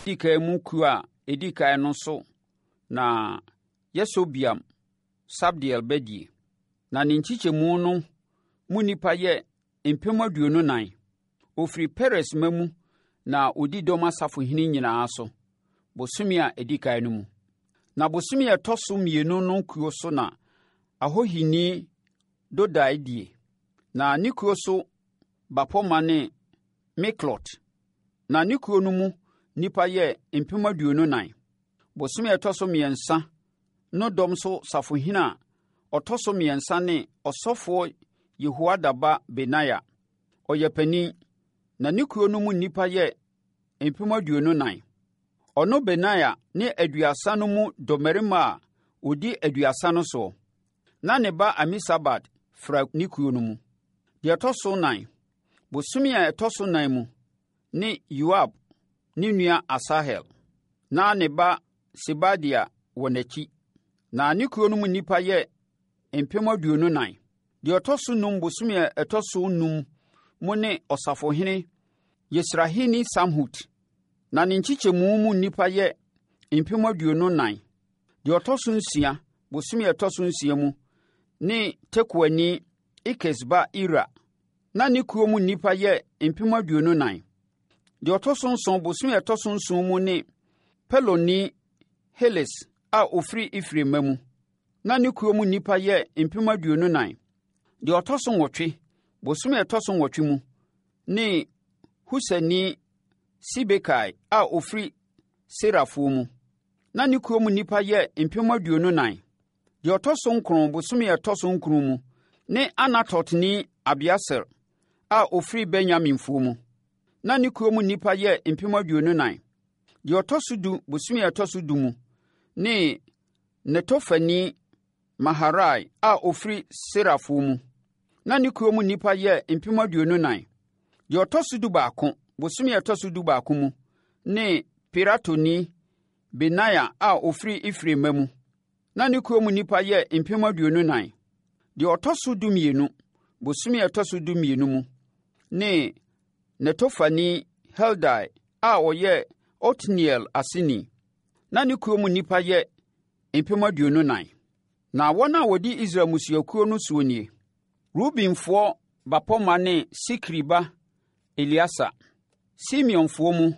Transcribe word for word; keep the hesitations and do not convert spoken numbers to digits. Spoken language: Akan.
Dika mu kuo a edika no so na Yasobeam Sabdiel bedie. Na ne nkyikyɛmu no mu nipa yɛ mpem aduonu nan. Ofiri Peres mamu na odi dɔm asafohene nyinaa so. Bosome a edika no mu. Na bosome a ɛtɔ so mmienu no kuo so na Ahohini Dodai die. Na ne kuo so bapɔma ne Miklot. Na ne kuo no mu nipa yɛ mpem aduonu nan. Bosome a ɛtɔ so mmiɛnsa no dɔm so safohene a ɔtɔ so mmiɛnsa ne ɔsɔfoɔ Yehoiada ba Benaia. Ɔyɛ panin, na ne kuo no mu nipa yɛ mpem aduonu nan. Ɔno Benaia ne aduasa no mu dɔmmarima a ɔdi aduasa no soɔ. Na ne ba Amisabad fra ne kuo no mu. Deɛ ɛtɔ so nan, bosome a ɛtɔ so nan mu ne Yoab ne nua Asahel. Na ne ba Sebadia wɔ n'akyi. Na ne kuo no mu nipa yɛ mpem aduonu nan. Deɛ ɔtɔ so num bosome a ɛtɔ so num mu ne ɔsafohene Yesrahini Samhut. Na ne nkyikyɛmu mu nipa yɛ mpem aduonu nan. Deɛ ɔtɔ so nsia bosome a ɛtɔ so nsia mu ne Tekoani Ikes ba Ira. Na ne kuo mu nipa yɛ mpem aduonu nan. Deɛ ɔtɔ so nson bosome a ɛtɔ so nson mu ne Peloni Heles a ofiri Efraim mamu. Na ne kuo mu nipa yɛ mpem aduonu nan. Deɛ ɔtɔ so nwɔtwe bosome a ɛtɔ so nwɔtwe mu ne Husani Sibekai a ofiri Serafoɔ mu. Na ne kuo mu nipa yɛ mpem aduonu nan. Deɛ ɔtɔ so nkron bosome a ɛtɔ so nkron mu ne Anatot ni Abiaser a ofiri Benyaminfoɔ mu. Na ne kuo mu nipa yɛ mpem aduonu nan. Deɛ ɔtɔ so du bosome a ɛtɔ so du mu ne Netofani Maharai a ofiri Serafoɔ mu. Na ne kuo mu nipa yɛ mpem aduonu nan. Deɛ ɔtɔ so du baako bosome a ɛtɔ so du baako mu ne Piratoni Benaia a ofiri Efraim mamu. Na ne kuo mu nipa yɛ mpem aduonu nan. Deɛ ɔtɔ so du mmienu bosome a ɛtɔ so du mmienu mu ne Netofani Heldai a ɔyɛ Otniel aseni. Na ne kuo mu nipa yɛ mpem aduonu nan. Na wɔn a wɔdi Israel mmusuakuo no soɔ nie: Rubenfoɔ bapɔma ne Sikri ba Eliasa. Simeonfoɔ mu